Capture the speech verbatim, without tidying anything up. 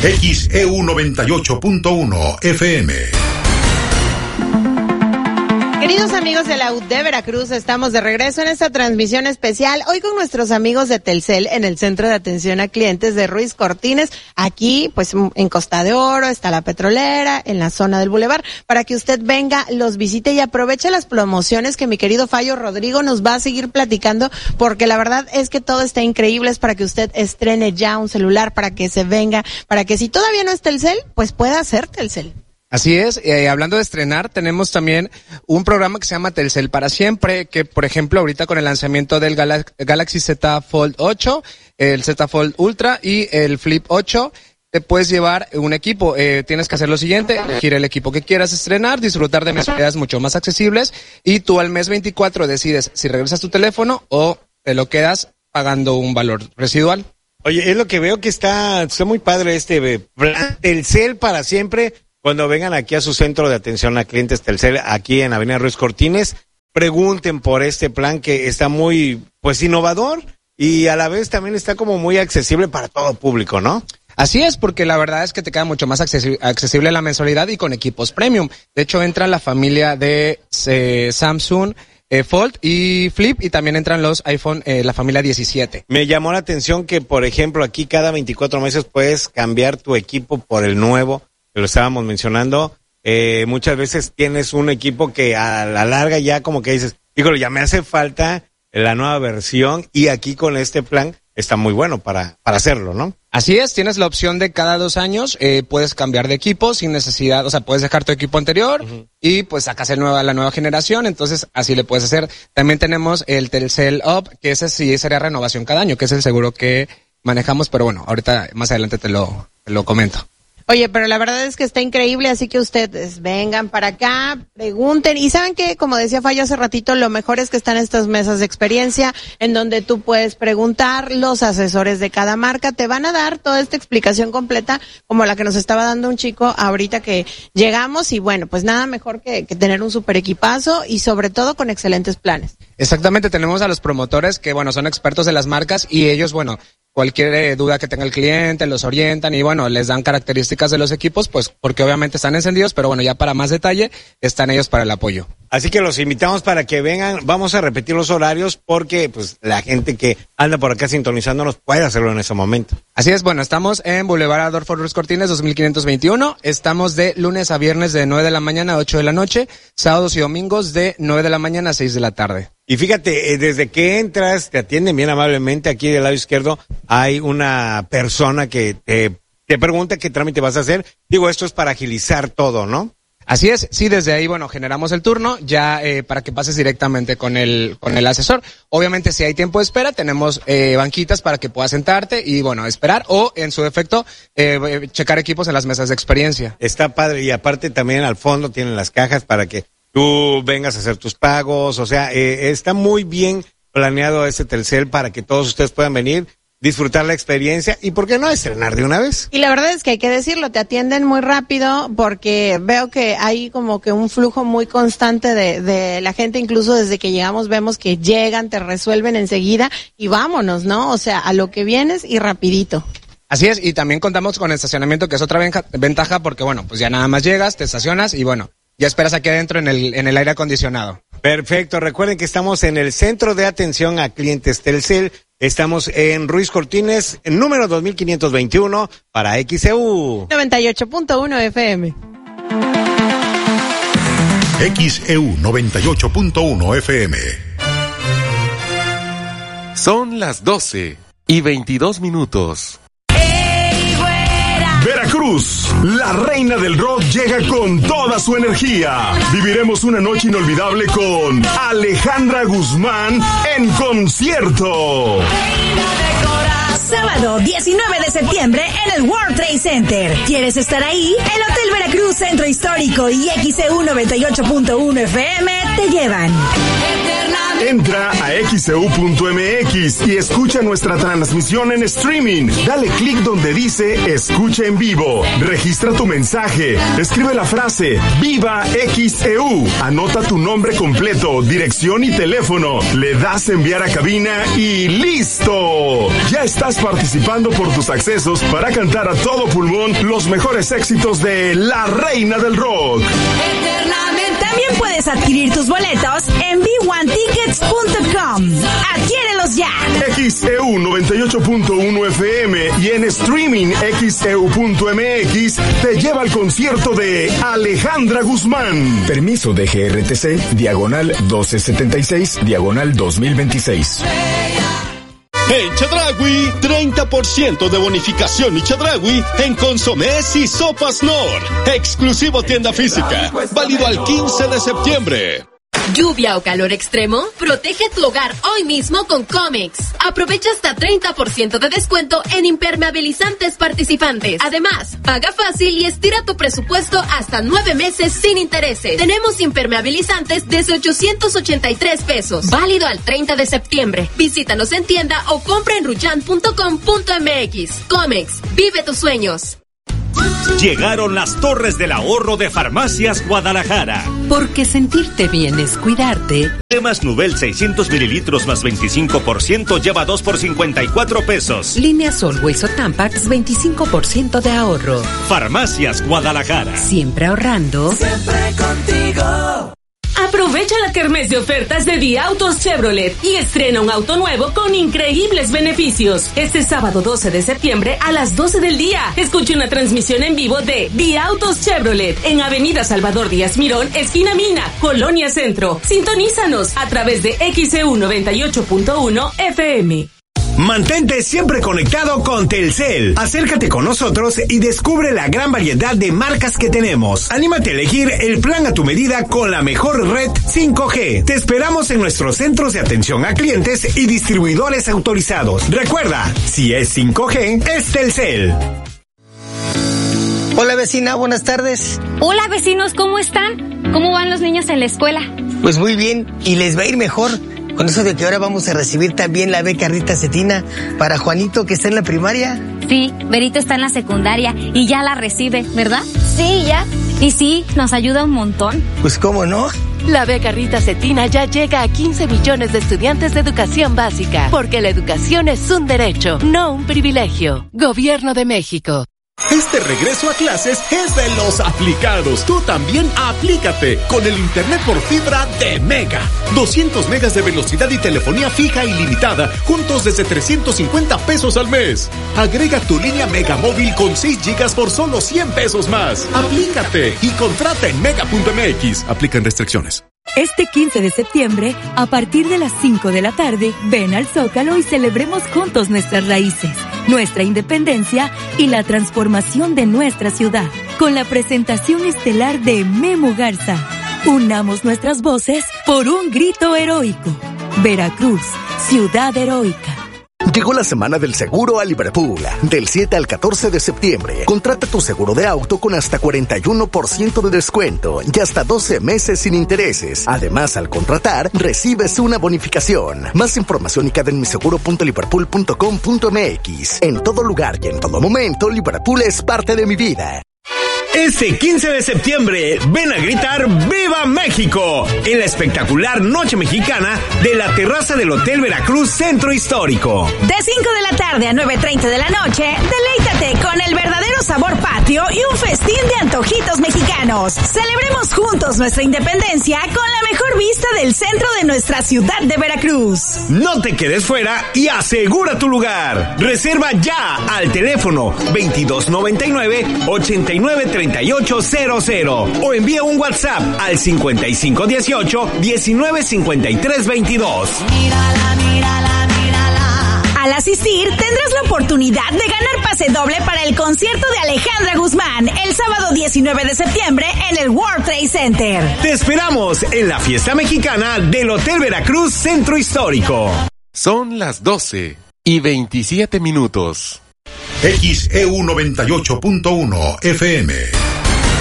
X E U noventa y ocho punto uno F M. Queridos amigos de la U de Veracruz, estamos de regreso en esta transmisión especial, hoy con nuestros amigos de Telcel en el Centro de Atención a Clientes de Ruiz Cortines, aquí pues en Costa de Oro, está la Petrolera, en la zona del Boulevard, para que usted venga, los visite y aproveche las promociones que mi querido Fallo Rodrigo nos va a seguir platicando, porque la verdad es que todo está increíble, es para que usted estrene ya un celular, para que se venga, para que si todavía no es Telcel, pues pueda hacer Telcel. Así es, eh, hablando de estrenar, tenemos también un programa que se llama Telcel para siempre, que por ejemplo ahorita con el lanzamiento del Gala- Galaxy Z Fold ocho, el Z Fold Ultra y el Flip ocho, te puedes llevar un equipo. Eh, tienes que hacer lo siguiente, elegir el equipo que quieras estrenar, disfrutar de mensualidades mucho más accesibles y tú al mes veinticuatro decides si regresas tu teléfono o te lo quedas pagando un valor residual. Oye, es lo que veo que está, está muy padre este plan Telcel para siempre. Cuando vengan aquí a su centro de atención a clientes Telcel, aquí en Avenida Ruiz Cortines, pregunten por este plan que está muy, pues, innovador y a la vez también está como muy accesible para todo público, ¿no? Así es, porque la verdad es que te queda mucho más accesi- accesible la mensualidad y con equipos premium. De hecho, entra la familia de eh, Samsung eh, Fold y Flip y también entran los iPhone, eh, la familia diecisiete. Me llamó la atención que, por ejemplo, aquí cada veinticuatro meses puedes cambiar tu equipo por el nuevo, que lo estábamos mencionando. Eh, muchas veces tienes un equipo que a la larga ya como que dices, híjole, ya me hace falta la nueva versión y aquí con este plan está muy bueno para, para hacerlo, ¿no? Así es, tienes la opción de cada dos años, eh, puedes cambiar de equipo sin necesidad, o sea, puedes dejar tu equipo anterior uh-huh. y pues sacas el nueva, la nueva generación, entonces así le puedes hacer. También tenemos el Telcel Up, que ese sí sería renovación cada año, que es el seguro que manejamos, pero bueno, ahorita más adelante te lo, te lo comento. Oye, pero la verdad es que está increíble, así que ustedes vengan para acá, pregunten, y saben que, como decía Fallo hace ratito, lo mejor es que están estas mesas de experiencia, en donde tú puedes preguntar, los asesores de cada marca te van a dar toda esta explicación completa, como la que nos estaba dando un chico ahorita que llegamos, y bueno, pues nada mejor que, que tener un super equipazo, y sobre todo con excelentes planes. Exactamente, tenemos a los promotores que, bueno, son expertos de las marcas, y ellos, bueno, cualquier eh, duda que tenga el cliente, los orientan y bueno, les dan características de los equipos, pues porque obviamente están encendidos, pero bueno, ya para más detalle están ellos para el apoyo. Así que los invitamos para que vengan, vamos a repetir los horarios porque pues la gente que anda por acá sintonizándonos puede hacerlo en ese momento. Así es, bueno, estamos en Boulevard Adolfo Ruiz Cortines dos mil quinientos veintiuno, estamos de lunes a viernes de nueve de la mañana a ocho de la noche, sábados y domingos de nueve de la mañana a seis de la tarde. Y fíjate, desde que entras, te atienden bien amablemente. Aquí del lado izquierdo hay una persona que te, te pregunta qué trámite vas a hacer. Digo, esto es para agilizar todo, ¿no? Así es, sí, desde ahí, bueno, generamos el turno ya eh, para que pases directamente con el con el asesor. Obviamente, si hay tiempo de espera, tenemos eh, banquitas para que puedas sentarte y, bueno, esperar o, en su defecto, eh, checar equipos en las mesas de experiencia. Está padre y aparte también al fondo tienen las cajas para que tú vengas a hacer tus pagos, o sea, eh, está muy bien planeado este Telcel para que todos ustedes puedan venir, disfrutar la experiencia y, ¿por qué no estrenar de una vez? Y la verdad es que hay que decirlo, te atienden muy rápido porque veo que hay como que un flujo muy constante de, de la gente, incluso desde que llegamos vemos que llegan, te resuelven enseguida y vámonos, ¿no? O sea, a lo que vienes y rapidito. Así es, y también contamos con estacionamiento, que es otra venja, ventaja porque, bueno, pues ya nada más llegas, te estacionas y, bueno, ya esperas aquí adentro en el en el aire acondicionado. Perfecto, recuerden que estamos en el Centro de Atención a Clientes Telcel, estamos en Ruiz Cortines, número dos mil quinientos veintiuno, para X E U noventa y ocho punto uno F M. X E U noventa y ocho punto uno F M. Son las doce y veintidós minutos. Veracruz, la reina del rock llega con toda su energía. Viviremos una noche inolvidable con Alejandra Guzmán en concierto. Sábado diecinueve de septiembre en el World Trade Center. ¿Quieres estar ahí? El Hotel Veracruz Centro Histórico y X E U noventa y ocho punto uno F M te llevan. Eternamente. Entra a x e u punto m x y escucha nuestra transmisión en streaming. Dale clic donde dice Escucha en vivo. Registra tu mensaje. Escribe la frase Viva X E U. Anota tu nombre completo, dirección y teléfono. Le das enviar a cabina y ¡listo! Ya estás participando por tus accesos para cantar a todo pulmón los mejores éxitos de La Reina del Rock. También puedes adquirir tus boletos en b one tickets punto com. Adquiérelos ya. X E U noventa y ocho punto uno F M y en streaming x e u punto m x te lleva al concierto de Alejandra Guzmán. Permiso de G R T C, diagonal doce setenta y seis, diagonal dos mil veintiséis. En Chedraui, treinta por ciento de bonificación y Chedraui en consomés y sopas Nor. Exclusivo tienda física. Válido al quince de septiembre. ¿Lluvia o calor extremo? Protege tu hogar hoy mismo con Comex. Aprovecha hasta treinta por ciento de descuento en impermeabilizantes participantes. Además, paga fácil y estira tu presupuesto hasta nueve meses sin intereses. Tenemos impermeabilizantes desde ochocientos ochenta y tres pesos. Válido al treinta de septiembre. Visítanos en tienda o compra en ruyan punto com punto m x. Comex, vive tus sueños. Llegaron las Torres del Ahorro de Farmacias Guadalajara. Porque sentirte bien es cuidarte. Cremas Nubel seiscientos mililitros más veinticinco por ciento lleva dos por cincuenta y cuatro pesos. Línea Sol Hueso Tampax veinticinco por ciento de ahorro. Farmacias Guadalajara. Siempre ahorrando. Siempre contigo. Aprovecha la kermés de ofertas de Día Autos Chevrolet y estrena un auto nuevo con increíbles beneficios. Este sábado doce de septiembre a las doce del día. Escucha una transmisión en vivo de Día Autos Chevrolet en Avenida Salvador Díaz Mirón, esquina Mina, Colonia Centro. Sintonízanos a través de X E U noventa y ocho punto uno F M. Mantente siempre conectado con Telcel. Acércate con nosotros y descubre la gran variedad de marcas que tenemos. Anímate a elegir el plan a tu medida con la mejor red cinco G. Te esperamos en nuestros centros de atención a clientes y distribuidores autorizados. Recuerda, si es cinco G, es Telcel. Hola vecina, buenas tardes. Hola vecinos, ¿cómo están? ¿Cómo van los niños en la escuela? Pues muy bien, y les va a ir mejor. Con eso de que ahora vamos a recibir también la beca Rita Cetina para Juanito, que está en la primaria. Sí, Berito está en la secundaria y ya la recibe, ¿verdad? Sí, ya. Y sí, nos ayuda un montón. Pues cómo no. La beca Rita Cetina ya llega a quince millones de estudiantes de educación básica, porque la educación es un derecho, no un privilegio. Gobierno de México. Este regreso a clases es de los aplicados. Tú también aplícate con el internet por fibra de Mega. doscientos megas de velocidad y telefonía fija ilimitada, juntos desde trescientos cincuenta pesos al mes. Agrega tu línea Mega móvil con seis gigas por solo cien pesos más. Aplícate y contrata en mega punto m x. Aplican restricciones. Este quince de septiembre, a partir de las cinco de la tarde, ven al Zócalo y celebremos juntos nuestras raíces, nuestra independencia y la transformación de nuestra ciudad, con la presentación estelar de Memo Garza. Unamos nuestras voces por un grito heroico. Veracruz, ciudad heroica. Llegó la semana del seguro a Liverpool. Del siete al catorce de septiembre. Contrata tu seguro de auto con hasta cuarenta y uno por ciento de descuento y hasta doce meses sin intereses. Además, al contratar, recibes una bonificación. Más información y en mi seguro punto liverpool punto com punto m x. En todo lugar y en todo momento, Liverpool es parte de mi vida. Este quince de septiembre, ven a gritar ¡Viva México! En la espectacular Noche Mexicana de la terraza del Hotel Veracruz Centro Histórico. De cinco de la tarde a nueve treinta de la noche, deleítate con el verdadero sabor patrio y un festín de antojitos mexicanos. Celebremos juntos nuestra independencia con la mejor vista del centro de nuestra ciudad de Veracruz. No te quedes fuera y asegura tu lugar. Reserva ya al teléfono veintidós noventa y nueve, ochenta y nueve treinta y ocho cero cero o envía un WhatsApp al cincuenta y cinco dieciocho, diecinueve cincuenta y tres veintidós. Mírala, mírala, mírala. Al asistir, tendrás la oportunidad de ganar pase doble para el concierto de Alejandra Guzmán el sábado diecinueve de septiembre en el World Trade Center. Te esperamos en la fiesta mexicana del Hotel Veracruz Centro Histórico. Son las doce y veintisiete minutos. X E U noventa y ocho punto uno F M.